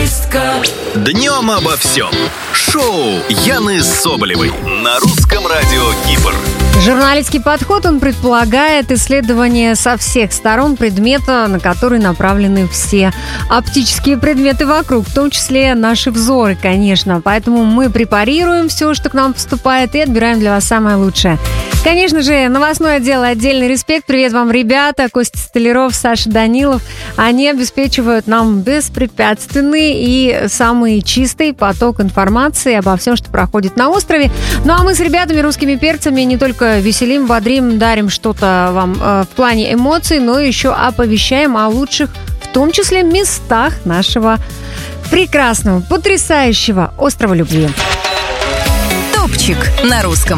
Журналистка. Днем обо всем. Шоу Яны Соболевой на русском радио Кипр. Журналистский подход, он предполагает исследование со всех сторон предмета, на который направлены все оптические предметы вокруг, в том числе наши взоры, конечно. Поэтому мы препарируем все, что к нам поступает, и отбираем для вас самое лучшее. Конечно же, новостной отдел, отдельный респект. Привет вам, ребята. Костя Столяров, Саша Данилов. Они обеспечивают нам беспрепятственный и самый чистый поток информации обо всем, что проходит на острове. Ну а мы с ребятами, русскими перцами, не только веселим, бодрим, дарим что-то вам в плане эмоций, но еще оповещаем о лучших, в том числе, местах нашего прекрасного, потрясающего острова любви. Топчик на русском.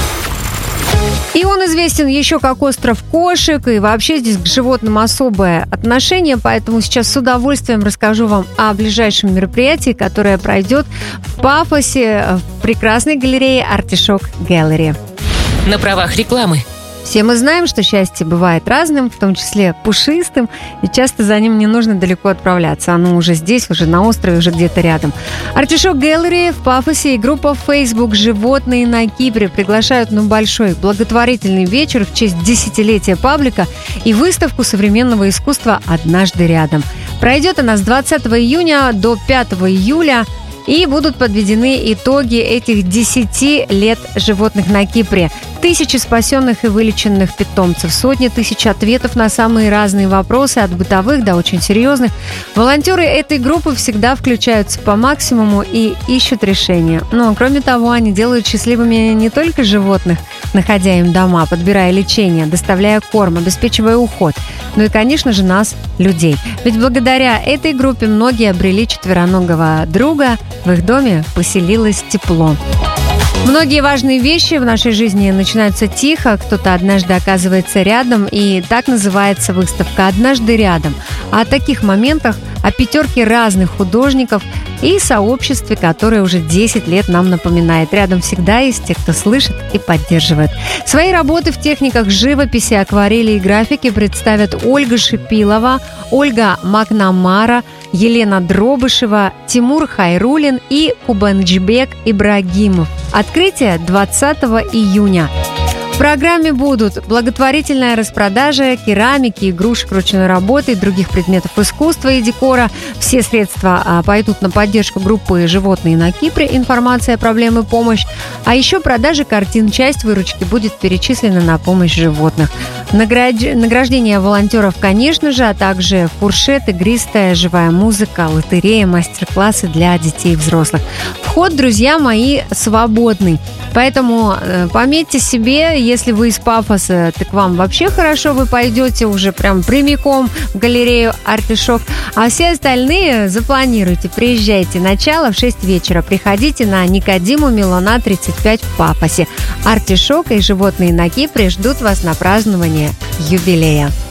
И он известен еще как остров кошек, и вообще здесь к животным особое отношение, поэтому сейчас с удовольствием расскажу вам о ближайшем мероприятии, которое пройдет в Пафосе в прекрасной галерее Artichoke Gallery. На правах рекламы. Все мы знаем, что счастье бывает разным, в том числе пушистым, и часто за ним не нужно далеко отправляться. Оно уже здесь, уже на острове, уже где-то рядом. Artichoke Gallery в Пафосе и группа Facebook «Животные на Кипре» приглашают на большой благотворительный вечер в честь десятилетия паблика и выставку современного искусства «Однажды рядом». Пройдет она с 20 июня до 5 июля. И будут подведены итоги этих 10 лет животных на Кипре. Тысячи спасенных и вылеченных питомцев, сотни тысяч ответов на самые разные вопросы, от бытовых до очень серьезных. Волонтеры этой группы всегда включаются по максимуму и ищут решения. Но, кроме того, они делают счастливыми не только животных, находя им дома, подбирая лечение, доставляя корм, обеспечивая уход, но и, конечно же, нас, людей. Ведь благодаря этой группе многие обрели четвероногого друга, в их доме поселилось тепло. Многие важные вещи в нашей жизни начинаются тихо, кто-то однажды оказывается рядом, и так называется выставка «Однажды рядом». О таких моментах, о пятерке разных художников и сообществе, которое уже 10 лет нам напоминает. Рядом всегда есть те, кто слышит и поддерживает. Свои работы в техниках живописи, акварели и графики представят Ольга Шипилова, Ольга Макнамара, Елена Дробышева, Тимур Хайрулин и Кубанджбек Ибрагимов. Открытие 20 июня. В программе будут благотворительная распродажа керамики, игрушек ручной работы и других предметов искусства и декора. Все средства пойдут на поддержку группы «Животные на Кипре». Информация, проблемы, помощь. А еще продажа картин. Часть выручки будет перечислена на помощь животных. Награждение волонтеров, конечно же, а также фуршет, игристая, живая музыка, лотерея, мастер-классы для детей и взрослых. Вход, друзья мои, свободный. Поэтому пометьте себе, если вы из Пафоса, так вам вообще хорошо, вы пойдете уже прям прямиком в галерею Artichoke. А все остальные запланируйте, приезжайте. Начало в 6 вечера. Приходите на Никодиму Милона 35 в Пафосе. Artichoke и животные на Кипре ждут вас на празднование юбилея.